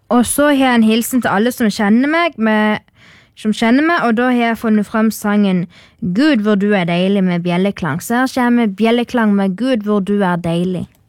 Og så har jeg en hilsen til alle som kjenner meg, og da har jeg funnet frem sangen Gud hvor du er deilig med bjelleklang. Så her kommer bjelleklang med Gud hvor du er deilig.